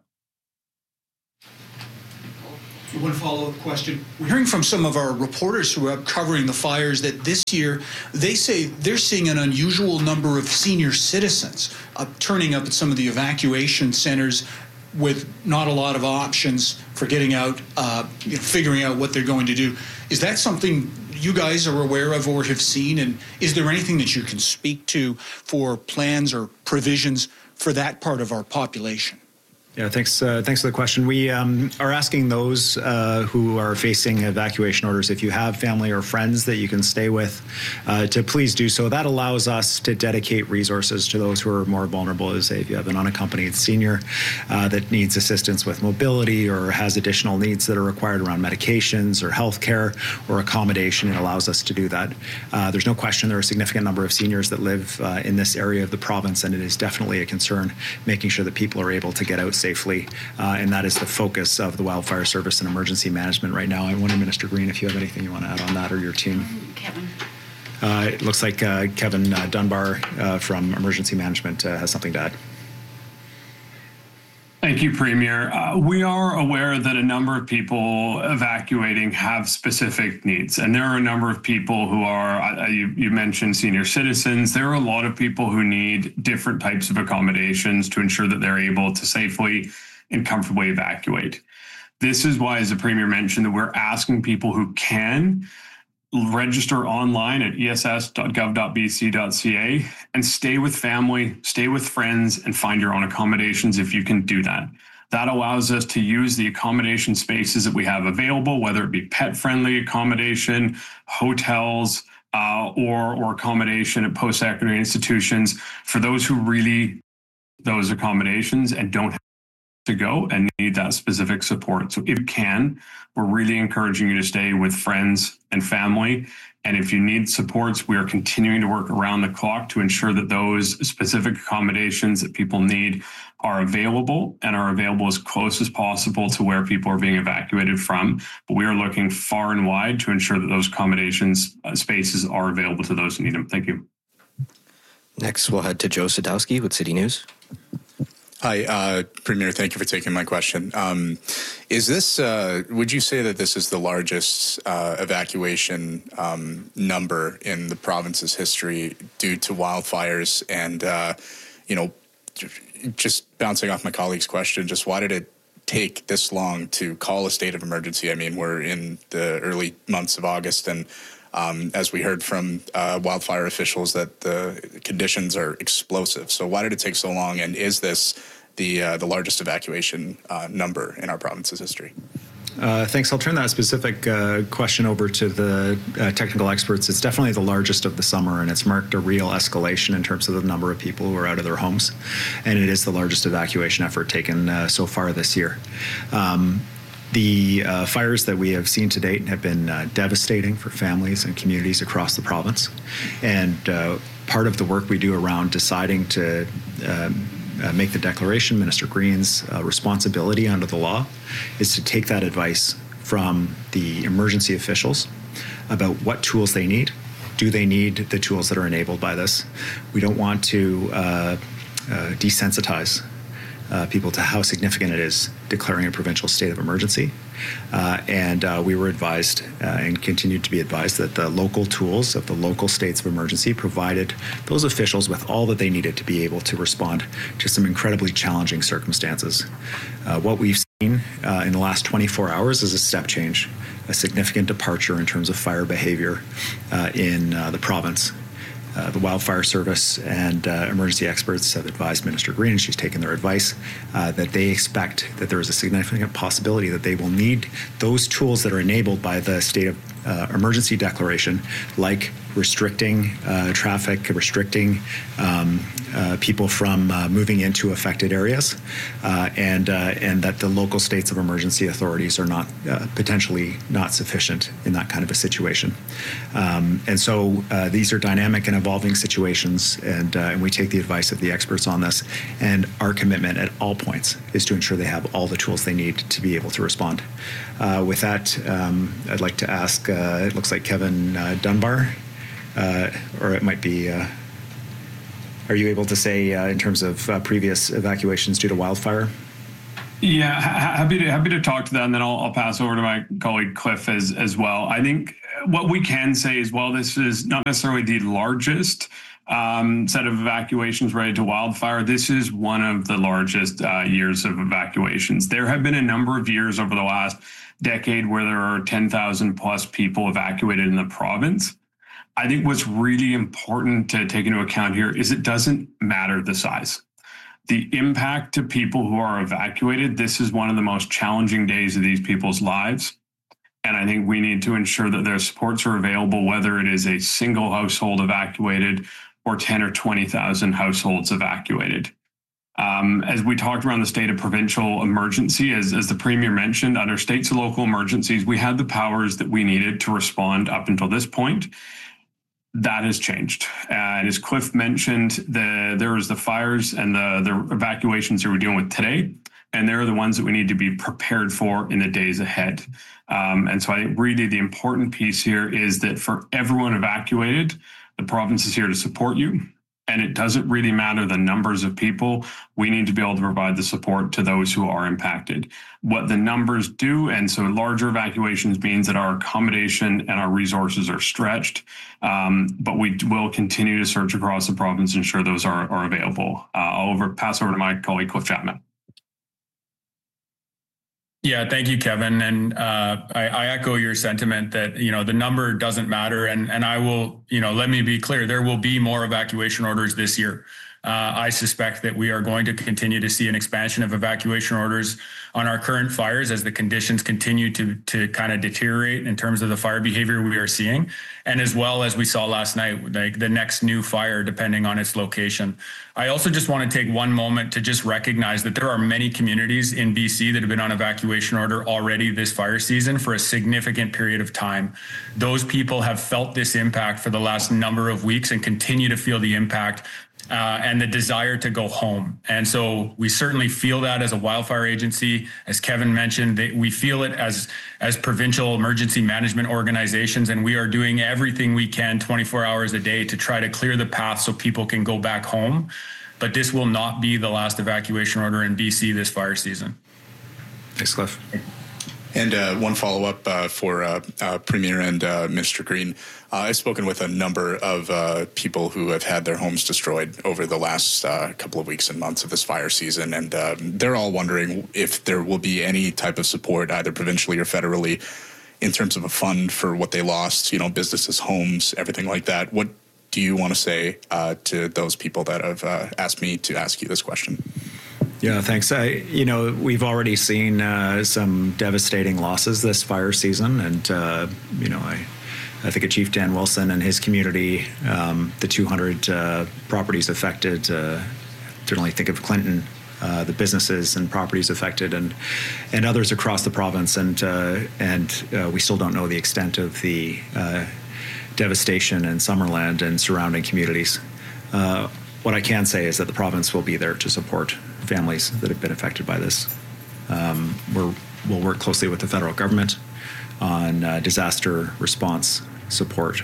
One follow-up question. We're hearing from some of our reporters who are covering the fires that this year, they say they're seeing an unusual number of senior citizens uh, turning up at some of the evacuation centers with not a lot of options for getting out, uh, you know, figuring out what they're going to do. Is that something you guys are aware of or have seen? And is there anything that you can speak to for plans or provisions for that part of our population? Yeah, thanks. Uh, thanks for the question. We um, are asking those uh, who are facing evacuation orders, if you have family or friends that you can stay with, uh, to please do so. That allows us to dedicate resources to those who are more vulnerable. As say, if you have an unaccompanied senior uh, that needs assistance with mobility or has additional needs that are required around medications or health care or accommodation, it allows us to do that. Uh, there's no question there are a significant number of seniors that live uh, in this area of the province, and it is definitely a concern making sure that people are able to get out safely, uh, and that is the focus of the Wildfire Service and Emergency Management right now. I wonder, Minister Green, if you have anything you want to add on that, or your team. Kevin. Uh, it looks like uh, Kevin uh, Dunbar uh, from Emergency Management uh, has something to add. Thank you, Premier. Uh, we are aware that a number of people evacuating have specific needs, and there are a number of people who are, uh, you, you mentioned senior citizens. There are a lot of people who need different types of accommodations to ensure that they're able to safely and comfortably evacuate. This is why, as the Premier mentioned, that we're asking people who can register online at e s s dot gov dot b c dot c a and stay with family, stay with friends, and find your own accommodations if you can do that. That allows us to use the accommodation spaces that we have available, whether it be pet-friendly accommodation, hotels, uh, or, or accommodation at post-secondary institutions for those who really those accommodations and don't have to go and need that specific support. So if you can, we're really encouraging you to stay with friends and family. And if you need supports, we are continuing to work around the clock to ensure that those specific accommodations that people need are available and are available as close as possible to where people are being evacuated from. But we are looking far and wide to ensure that those accommodations uh, spaces are available to those who need them. Thank you. Next, we'll head to Joe Sadowski with City News. Hi, uh, Premier. Thank you for taking my question. Um, is this, uh, would you say that this is the largest uh, evacuation um, number in the province's history due to wildfires? And, uh, you know, just bouncing off my colleague's question, just why did it take this long to call a state of emergency? I mean, we're in the early months of August, and Um, as we heard from uh, wildfire officials, that the conditions are explosive. So why did it take so long? And is this the uh, the largest evacuation uh, number in our province's history? Uh, thanks. I'll turn that specific uh, question over to the uh, technical experts. It's definitely the largest of the summer, and it's marked a real escalation in terms of the number of people who are out of their homes. And it is the largest evacuation effort taken uh, so far this year. Um, The uh, fires that we have seen to date have been uh, devastating for families and communities across the province. And uh, part of the work we do around deciding to um, uh, make the declaration, Minister Green's uh, responsibility under the law, is to take that advice from the emergency officials about what tools they need. Do they need the tools that are enabled by this? We don't want to uh, uh, desensitize Uh, people to how significant it is declaring a provincial state of emergency. Uh, and uh, we were advised uh, and continued to be advised that the local tools of the local states of emergency provided those officials with all that they needed to be able to respond to some incredibly challenging circumstances. Uh, what we've seen uh, in the last twenty-four hours is a step change, a significant departure in terms of fire behavior uh, in uh, the province. Uh, the Wildfire Service and uh, emergency experts have advised Minister Green, and she's taken their advice, uh, that they expect that there is a significant possibility that they will need those tools that are enabled by the state of uh, emergency declaration, like restricting uh, traffic, restricting um, uh, people from uh, moving into affected areas, uh, and uh, and that the local states of emergency authorities are not uh, potentially not sufficient in that kind of a situation. Um, and so uh, these are dynamic and evolving situations, and, uh, and we take the advice of the experts on this. And our commitment at all points is to ensure they have all the tools they need to be able to respond. Uh, with that, um, I'd like to ask, uh, it looks like Kevin uh, Dunbar, uh, or it might be, uh, are you able to say uh, in terms of uh, previous evacuations due to wildfire? Yeah, happy to happy to talk to that, and then I'll, I'll pass over to my colleague Cliff as as well. I think what we can say is, while this is not necessarily the largest um, set of evacuations related to wildfire, this is one of the largest uh, years of evacuations. There have been a number of years over the last decade where there are ten thousand plus people evacuated in the province. I think what's really important to take into account here is it doesn't matter the size. The impact to people who are evacuated, this is one of the most challenging days of these people's lives. And I think we need to ensure that their supports are available, whether it is a single household evacuated or ten or twenty thousand households evacuated. Um, as we talked around the state of provincial emergency, as, as the Premier mentioned, under states and local emergencies, we had the powers that we needed to respond up until this point. That has changed. And as Cliff mentioned, the, there was the fires and the, the evacuations that we're dealing with today, and they're the ones that we need to be prepared for in the days ahead. Um, and so I think really the important piece here is that for everyone evacuated, the province is here to support you. And it doesn't really matter the numbers of people. We need to be able to provide the support to those who are impacted. What the numbers do, and so larger evacuations means that our accommodation and our resources are stretched, um, but we will continue to search across the province and ensure those are, are available. Uh, I'll over, pass over to my colleague, Cliff Chapman. Yeah, thank you, Kevin. And uh, I, I echo your sentiment that, you know, the number doesn't matter. And, and I will, you know, let me be clear, there will be more evacuation orders this year. Uh, I suspect that we are going to continue to see an expansion of evacuation orders on our current fires as the conditions continue to to kind of deteriorate in terms of the fire behavior we are seeing. And as well as we saw last night, like the next new fire, depending on its location. I also just want to take one moment to just recognize that there are many communities in B C that have been on evacuation order already this fire season for a significant period of time. Those people have felt this impact for the last number of weeks and continue to feel the impact Uh, and the desire to go home. And so we certainly feel that as a wildfire agency. As Kevin mentioned, they, we feel it as, as provincial emergency management organizations, and we are doing everything we can twenty-four hours a day to try to clear the path so people can go back home. But this will not be the last evacuation order in B C this fire season. Thanks, Cliff. And uh, one follow-up uh, for uh, uh, Premier and uh, Mister Green. Uh, I've spoken with a number of uh, people who have had their homes destroyed over the last uh, couple of weeks and months of this fire season, and uh, they're all wondering if there will be any type of support, either provincially or federally, in terms of a fund for what they lost, you know, businesses, homes, everything like that. What do you want to say uh, to those people that have uh, asked me to ask you this question? Yeah, thanks. I, you know, we've already seen uh, some devastating losses this fire season, and uh, you know, I, I think of Chief Dan Wilson and his community, um, the two hundred uh, properties affected. Uh, certainly, think of Clinton, uh, the businesses and properties affected, and and others across the province, and uh, and uh, we still don't know the extent of the uh, devastation in Summerland and surrounding communities. Uh, what I can say is that the province will be there to support families that have been affected by this. Um, we're, we'll work closely with the federal government on uh, disaster response support.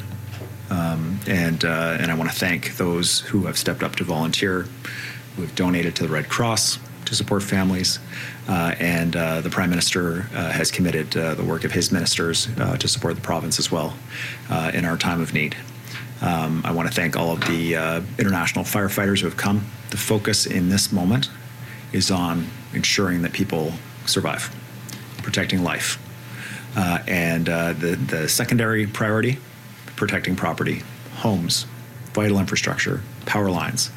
Um, and, uh, and I want to thank those who have stepped up to volunteer, who have donated to the Red Cross to support families. Uh, and uh, the Prime Minister uh, has committed uh, the work of his ministers uh, to support the province as well uh, in our time of need. Um, I want to thank all of the uh, international firefighters who have come. The focus in this moment is on ensuring that people survive, protecting life. Uh, and uh, the, the secondary priority, protecting property, homes, vital infrastructure, power lines,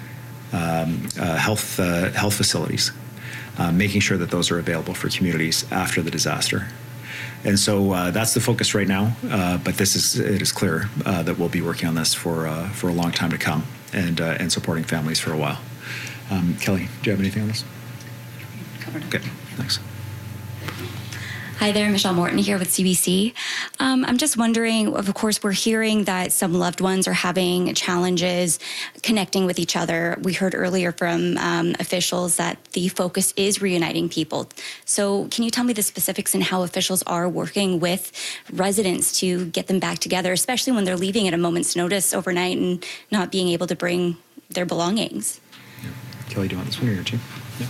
um, uh, health, uh, health facilities, uh, making sure that those are available for communities after the disaster. And so uh, that's the focus right now. Uh, but this is it is clear uh, that we'll be working on this for uh, for a long time to come, and uh, and supporting families for a while. Um, Kelly, do you have anything on this? Covered. Okay, thanks. Hi there, Michelle Morton here with C B C. Um, I'm just wondering, of course, we're hearing that some loved ones are having challenges connecting with each other. We heard earlier from um, officials that the focus is reuniting people. So can you tell me the specifics and how officials are working with residents to get them back together, especially when they're leaving at a moment's notice overnight and not being able to bring their belongings? Yeah. Kelly, do you want this one or your team? Yeah.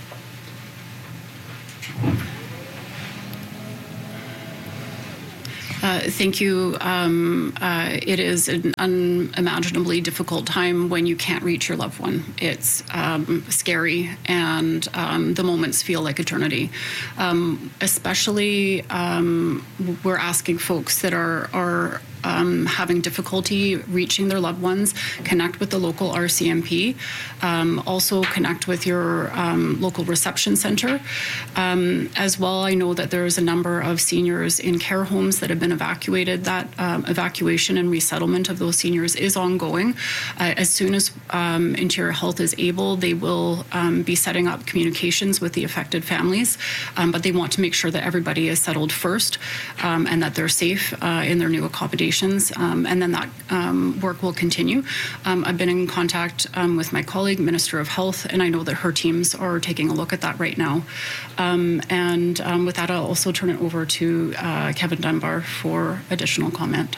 Uh, thank you. Um, uh, it is an unimaginably difficult time when you can't reach your loved one. It's um, scary, and um, the moments feel like eternity. Um, especially, um, we're asking folks that are are um, having difficulty reaching their loved ones, connect with the local R C M P. Um, also connect with your um, local reception center. Um, as well, I know that there's a number of seniors in care homes that have been evacuated. That um, evacuation and resettlement of those seniors is ongoing. Uh, as soon as um, Interior Health is able, they will um, be setting up communications with the affected families, um, but they want to make sure that everybody is settled first um, and that they're safe uh, in their new accommodations, um, and then that um, work will continue. Um, I've been in contact um, with my colleague, Minister of Health, and I know that her teams are taking a look at that right now. Um, and um, with that, I'll also turn it over to uh, Kevin Dunbar for additional comment.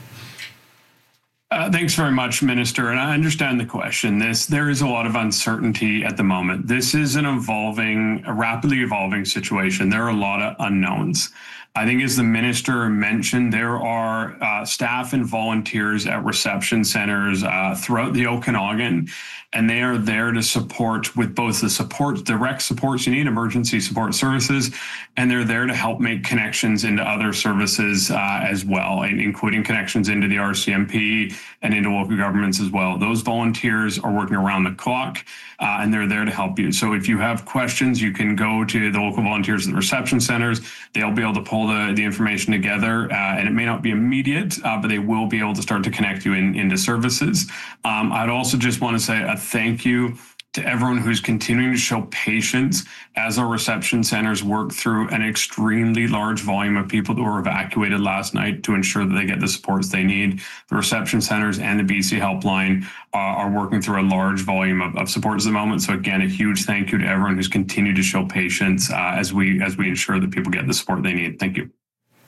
Uh, thanks very much, Minister. And I understand the question. This there is a lot of uncertainty at the moment. This is an evolving, a rapidly evolving situation. There are a lot of unknowns. I think, as the minister mentioned, there are uh, staff and volunteers at reception centers uh, throughout the Okanagan, and they are there to support with both the support, direct supports you need, emergency support services, and they're there to help make connections into other services uh, as well, including connections into the R C M P and into local governments as well. Those volunteers are working around the clock, uh, and they're there to help you. So if you have questions, you can go to the local volunteers at the reception centers. They'll be able to pull the, the information together, uh, and it may not be immediate, uh, but they will be able to start to connect you in, into services. Um, I'd also just want to say a thank you to everyone who's continuing to show patience as our reception centers work through an extremely large volume of people that were evacuated last night to ensure that they get the supports they need. The reception centers and the B C Helpline uh, are working through a large volume of, of supports at the moment. So again, a huge thank you to everyone who's continued to show patience uh, as we as we ensure that people get the support they need. Thank you.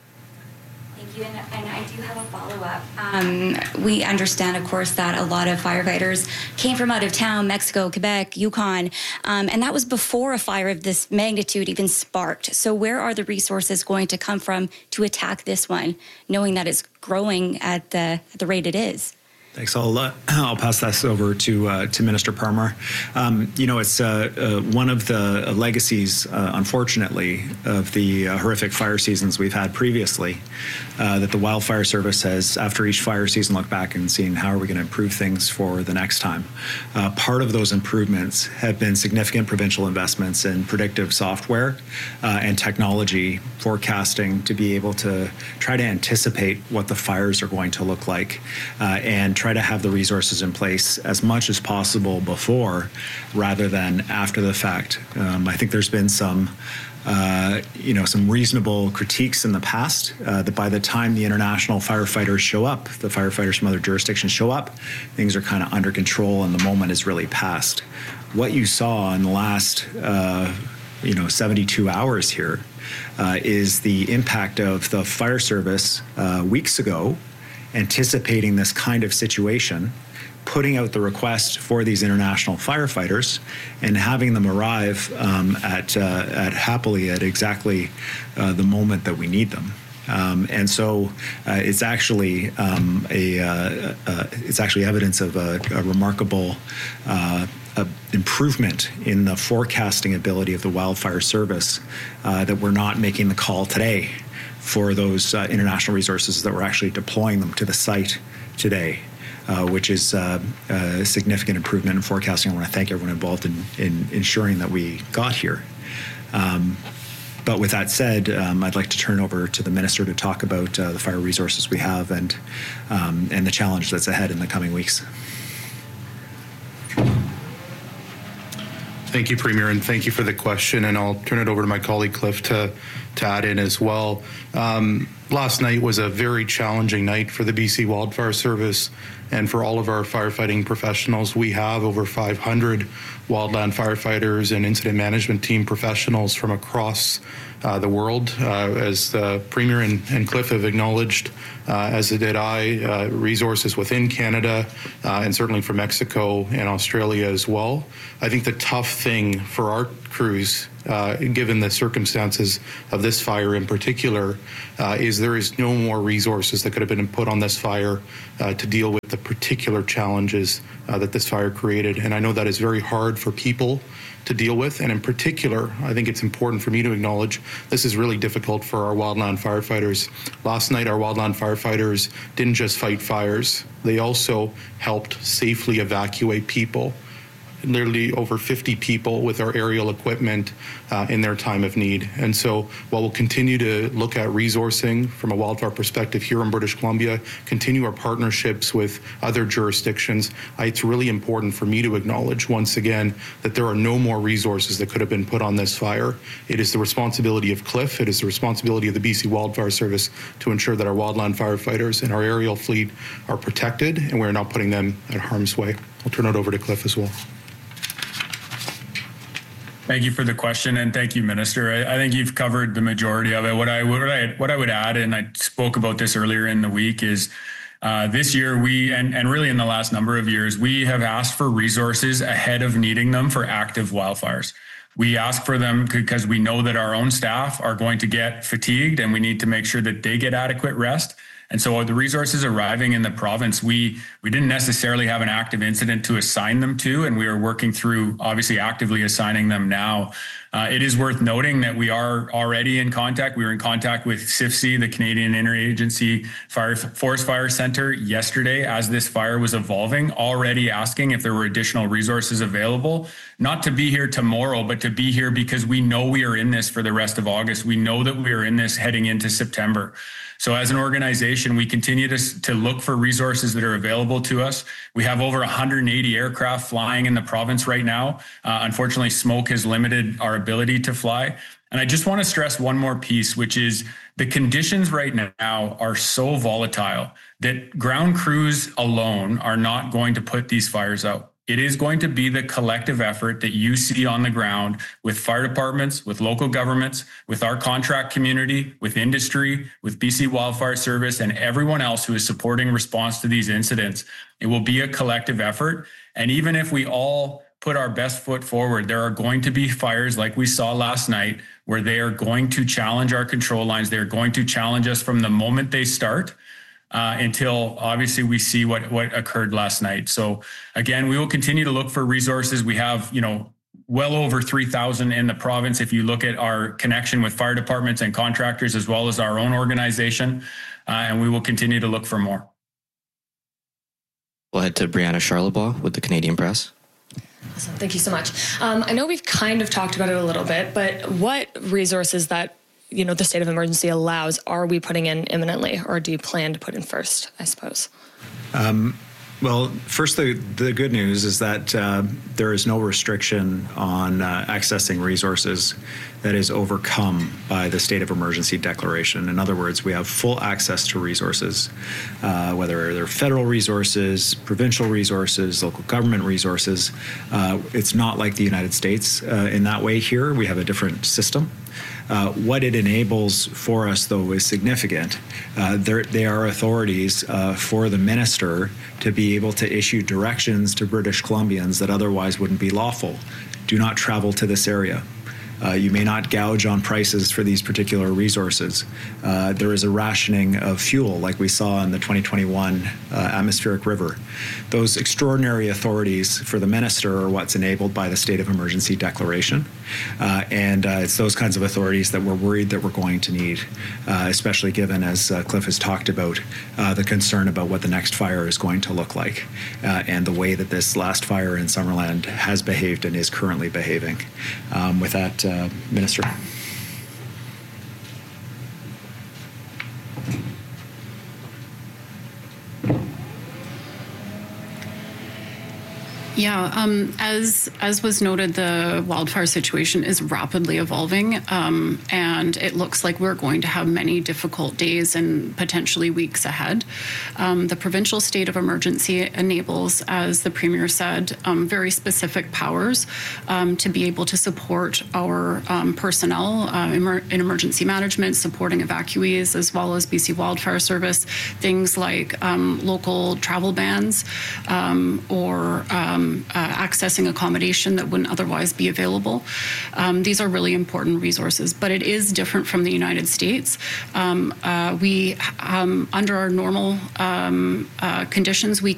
Thank you. And, and I do have a follow-up. Um, we understand, of course, that a lot of firefighters came from out of town, Mexico, Quebec, Yukon, um, and that was before a fire of this magnitude even sparked. So where are the resources going to come from to attack this one, knowing that it's growing at the, at the rate it is? Thanks. I'll uh, I'll pass this over to uh, to Minister Parmar. Um, you know, it's uh, uh, one of the legacies, uh, unfortunately, of the uh, horrific fire seasons we've had previously. Uh, that the Wildfire Service has, after each fire season, looked back and seen how are we going to improve things for the next time. Uh, part of those improvements have been significant provincial investments in predictive software uh, and technology forecasting to be able to try to anticipate what the fires are going to look like uh, and try to have the resources in place as much as possible before rather than after the fact. Um, I think there's been some Uh, you know, some reasonable critiques in the past uh, that by the time the international firefighters show up, the firefighters from other jurisdictions show up, things are kind of under control and the moment is really past. What you saw in the last, uh, you know, seventy-two hours here uh, is the impact of the fire service uh, weeks ago, anticipating this kind of situation, putting out the request for these international firefighters and having them arrive um, at, uh, at happily at exactly uh, the moment that we need them. Um, and so uh, it's actually um, a uh, uh, it's actually evidence of a, a remarkable uh, a improvement in the forecasting ability of the Wildfire Service uh, that we're not making the call today for those uh, international resources, that we're actually deploying them to the site today. Uh, which is uh, a significant improvement in forecasting. I want to thank everyone involved in, in ensuring that we got here. Um, but with that said, um, I'd like to turn over to the Minister to talk about uh, the fire resources we have and um, and the challenge that's ahead in the coming weeks. Thank you, Premier, and thank you for the question. And I'll turn it over to my colleague Cliff to, to add in as well. Um, last night was a very challenging night for the B C Wildfire Service and for all of our firefighting professionals. We have over five hundred wildland firefighters and incident management team professionals from across uh, the world. Uh, as the Premier and, and Cliff have acknowledged, uh, as did I, uh, resources within Canada uh, and certainly from Mexico and Australia as well. I think the tough thing for our crews, uh, given the circumstances of this fire in particular, uh, is there is no more resources that could have been put on this fire uh, to deal with the particular challenges uh, that this fire created. And I know that is very hard for people to deal with. And in particular, I think it's important for me to acknowledge this is really difficult for our wildland firefighters. Last night, our wildland firefighters didn't just fight fires, they also helped safely evacuate people. Literally over fifty people with our aerial equipment uh, in their time of need. And so while we'll continue to look at resourcing from a wildfire perspective here in British Columbia, continue our partnerships with other jurisdictions, it's really important for me to acknowledge once again that there are no more resources that could have been put on this fire. It is the responsibility of Cliff, it is the responsibility of the B C Wildfire Service to ensure that our wildland firefighters and our aerial fleet are protected and we're not putting them at harm's way. I'll turn it over to Cliff as well. Thank you for the question, and thank you, Minister. I, I think you've covered the majority of it. What I would what I, what I would add, and I spoke about this earlier in the week, is uh, this year we, and, and really in the last number of years, we have asked for resources ahead of needing them for active wildfires. We ask for them because we know that our own staff are going to get fatigued, and we need to make sure that they get adequate rest. And so the resources arriving in the province, we we didn't necessarily have an active incident to assign them to, and we are working through obviously actively assigning them now. Uh, it is worth noting that we are already in contact. We were in contact with C I F C, the Canadian Interagency Fire Forest Fire Center, yesterday as this fire was evolving, already asking if there were additional resources available, not to be here tomorrow, but to be here because we know we are in this for the rest of August. We know that we are in this heading into September. So as an organization, we continue to, to look for resources that are available to us. We have over one hundred eighty aircraft flying in the province right now. Uh, unfortunately, smoke has limited our ability to fly. And I just want to stress one more piece, which is the conditions right now are so volatile that ground crews alone are not going to put these fires out. It is going to be the collective effort that you see on the ground with fire departments, with local governments, with our contract community, with industry, with B C Wildfire Service, and everyone else who is supporting response to these incidents. It will be a collective effort. And even if we all put our best foot forward, there are going to be fires like we saw last night where they are going to challenge our control lines. They're going to challenge us from the moment they start. Uh, until obviously we see what, what occurred last night. So again, we will continue to look for resources. We have, you know, well over three thousand in the province. If you look at our connection with fire departments and contractors, as well as our own organization, uh, and we will continue to look for more. We'll head to Brianna Charlebois with the Canadian Press. Awesome. Thank you so much. Um, I know we've kind of talked about it a little bit, but what resources that you know, the state of emergency allows, are we putting in imminently, or do you plan to put in first, I suppose? Um, well, first, the, the good news is that uh, there is no restriction on uh, accessing resources that is overcome by the state of emergency declaration. In other words, we have full access to resources, uh, whether they're federal resources, provincial resources, local government resources. Uh, it's not like the United States uh, in that way here. We have a different system. Uh, what it enables for us, though, is significant. Uh, they are authorities uh, for the minister to be able to issue directions to British Columbians that otherwise wouldn't be lawful. Do not travel to this area. Uh, you may not gouge on prices for these particular resources. Uh, there is a rationing of fuel, like we saw in the twenty twenty-one uh, atmospheric river. Those extraordinary authorities for the minister are what's enabled by the state of emergency declaration. Uh, and uh, it's those kinds of authorities that we're worried that we're going to need, uh, especially given, as uh, Cliff has talked about, uh, the concern about what the next fire is going to look like uh, and the way that this last fire in Summerland has behaved and is currently behaving. Um, with that, uh, Minister. Yeah, um, as as was noted, the wildfire situation is rapidly evolving, um, and it looks like we're going to have many difficult days and potentially weeks ahead. Um, the provincial state of emergency enables, as the Premier said, um, very specific powers um, to be able to support our um, personnel uh, emer- in emergency management, supporting evacuees, as well as B C Wildfire Service, things like um, local travel bans um, or um, Uh, accessing accommodation that wouldn't otherwise be available. Um, these are really important resources, but it is different from the United States. Um, uh, we, um, under our normal um, uh, conditions, we